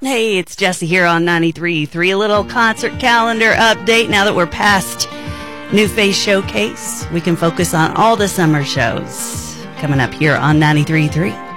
Hey, it's Jesse here on 93.3. A little concert calendar update. Now that we're past New Face Showcase, we can focus on all the summer shows coming up here on 93.3.